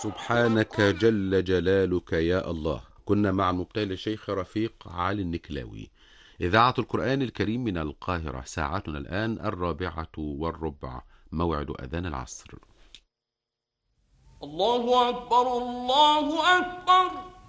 سبحانك جل جلالك يا الله. كنا مع المبتهل الشيخ رفيق علي النكلاوي. إذاعة القرآن الكريم من القاهرة، ساعتنا الآن 4:15، موعد أذان العصر. الله أكبر الله أكبر.